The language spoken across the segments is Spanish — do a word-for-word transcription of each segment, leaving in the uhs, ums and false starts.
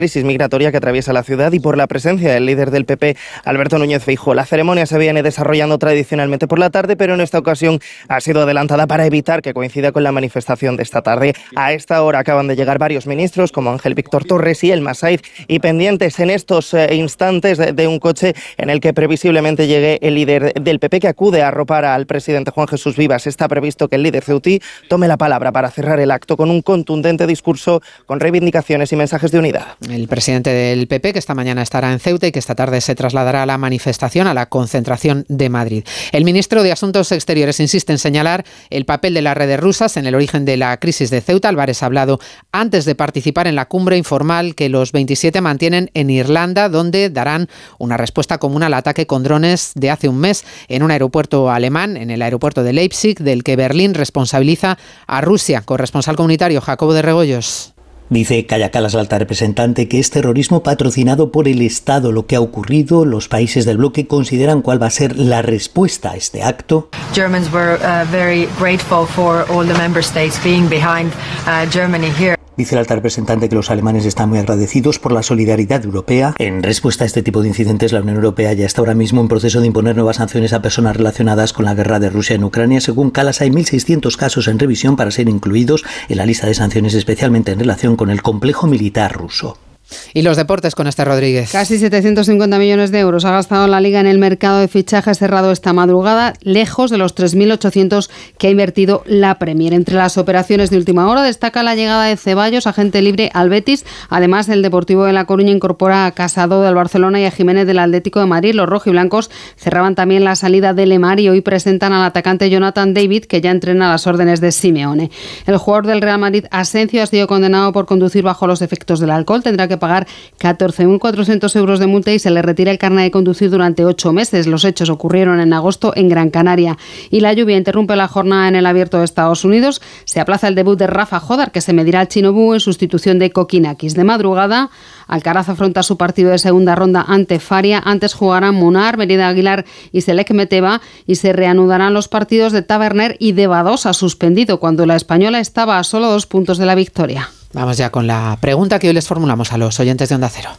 crisis migratoria que atraviesa la ciudad y por la presencia del líder del P P, Alberto Núñez Feijóo. La ceremonia se viene desarrollando tradicionalmente por la tarde, pero en esta ocasión ha sido adelantada para evitar que coincida con la manifestación de esta tarde. A esta hora acaban de llegar varios ministros, como Ángel Víctor Torres y Elma Saiz, y pendientes en estos eh, instantes de, de un coche en el que previsiblemente llegue el líder del P P, que acude a arropar al presidente Juan Jesús Vivas. Está previsto que el líder ceutí tome la palabra para cerrar el acto con un contundente discurso con reivindicaciones y mensajes de unidad. El presidente del P P, que esta mañana estará en Ceuta y que esta tarde se trasladará a la manifestación, a la concentración de Madrid. El ministro de Asuntos Exteriores insiste en señalar el papel de las redes rusas en el origen de la crisis de Ceuta. Álvarez ha hablado antes de participar en la cumbre informal que los veintisiete mantienen en Irlanda, donde darán una respuesta común al ataque con drones de hace un mes en un aeropuerto alemán, en el aeropuerto de Leipzig, del que Berlín responsabiliza a Rusia. Corresponsal comunitario Jacobo de Regoyos. Dice Kaja Kallas, la alta representante, que es terrorismo patrocinado por el Estado. Lo que ha ocurrido, los países del bloque consideran cuál va a ser la respuesta a este acto. Germans were uh, very grateful for all the member states being behind uh, Germany here. Dice la alta representante que los alemanes están muy agradecidos por la solidaridad europea. En respuesta a este tipo de incidentes, la Unión Europea ya está ahora mismo en proceso de imponer nuevas sanciones a personas relacionadas con la guerra de Rusia en Ucrania. Según Kallas, hay mil seiscientos casos en revisión para ser incluidos en la lista de sanciones, especialmente en relación con el complejo militar ruso. Y los deportes con Esther Rodríguez. Casi setecientos cincuenta millones de euros ha gastado la Liga en el mercado de fichajes cerrado esta madrugada, lejos de los tres mil ochocientos que ha invertido la Premier. Entre las operaciones de última hora destaca la llegada de Ceballos, agente libre al Betis. Además, el Deportivo de La Coruña incorpora a Casado del Barcelona y a Jiménez del Atlético de Madrid. Los rojiblancos cerraban también la salida de Lemar y hoy presentan al atacante Jonathan David, que ya entrena a las órdenes de Simeone. El jugador del Real Madrid, Asensio, ha sido condenado por conducir bajo los efectos del alcohol. Tendrá que pagar catorce mil cuatrocientos euros de multa y se le retira el carnet de conducir durante ocho meses. Los hechos ocurrieron en agosto en Gran Canaria. Y la lluvia interrumpe la jornada en el Abierto de Estados Unidos. Se aplaza el debut de Rafa Jodar, que se medirá al chino Bu en sustitución de Kokinakis. De madrugada, Alcaraz afronta su partido de segunda ronda ante Faria. Antes jugarán Munar, Merida Aguilar y Selek Meteva, y se reanudarán los partidos de Taverner y de Badosa, suspendido cuando la española estaba a solo dos puntos de la victoria. Vamos ya con la pregunta que hoy les formulamos a los oyentes de Onda Cero.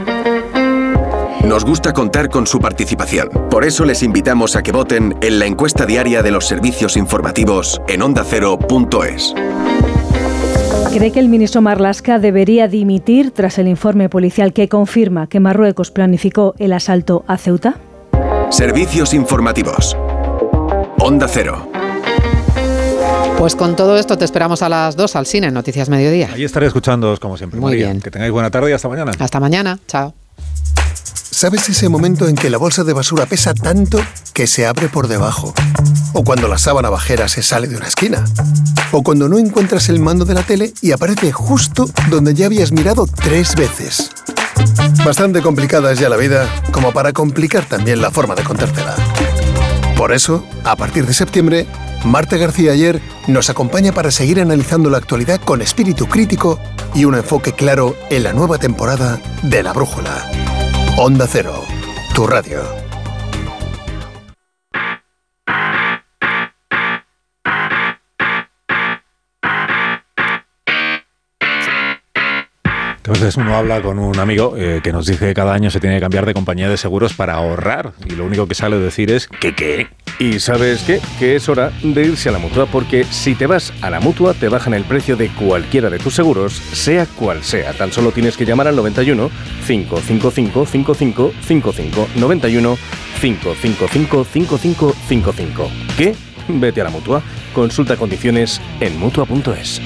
Nos gusta contar con su participación. Por eso les invitamos a que voten en la encuesta diaria de los servicios informativos en onda cero punto es. ¿Cree que el ministro Marlaska debería dimitir tras el informe policial que confirma que Marruecos planificó el asalto a Ceuta? Servicios informativos. Onda Cero. Pues con todo esto te esperamos a las dos al cine, Noticias Mediodía. Ahí estaré escuchándoos como siempre. Muy María. bien. Que tengáis buena tarde y hasta mañana. Hasta mañana. Chao. ¿Sabes ese momento en que la bolsa de basura pesa tanto que se abre por debajo? O cuando la sábana bajera se sale de una esquina. O cuando no encuentras el mando de la tele y aparece justo donde ya habías mirado tres veces. Bastante complicada es ya la vida como para complicar también la forma de contártela. Por eso, a partir de septiembre, Marta García Ayer nos acompaña para seguir analizando la actualidad con espíritu crítico y un enfoque claro en la nueva temporada de La Brújula. Onda Cero, tu radio. A veces uno habla con un amigo eh, que nos dice que cada año se tiene que cambiar de compañía de seguros para ahorrar y lo único que sale decir es que qué. ¿Y sabes qué? Que es hora de irse a la Mutua, porque si te vas a la Mutua te bajan el precio de cualquiera de tus seguros, sea cual sea. Tan solo tienes que llamar al noventa y uno, cinco cinco cinco, cinco cinco cinco cinco, noventa y uno, cinco cinco cinco, cinco cinco cinco cinco. ¿Qué? Vete a la Mutua. Consulta condiciones en mutua punto es.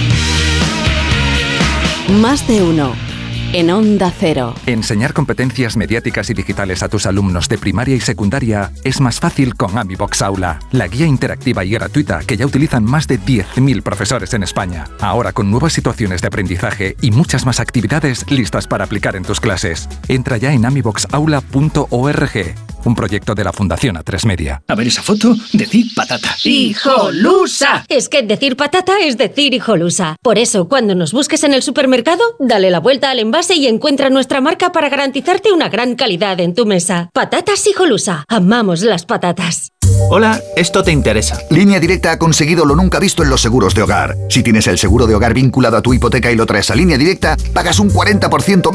Más de uno. En Onda Cero. Enseñar competencias mediáticas y digitales a tus alumnos de primaria y secundaria es más fácil con AmiBox Aula, la guía interactiva y gratuita que ya utilizan más de diez mil profesores en España. Ahora con nuevas situaciones de aprendizaje y muchas más actividades listas para aplicar en tus clases. Entra ya en amibox aula punto org, un proyecto de la Fundación A tres Media. A ver esa foto, decir patata. ¡Hijolusa! Es que decir patata es decir hijolusa. Por eso, cuando nos busques en el supermercado, dale la vuelta al envase y encuentra nuestra marca para garantizarte una gran calidad en tu mesa. Patatas Hijolusa. Amamos las patatas. Hola, esto te interesa. Línea Directa ha conseguido lo nunca visto en los seguros de hogar. Si tienes el seguro de hogar vinculado a tu hipoteca y lo traes a Línea Directa, pagas un cuarenta por ciento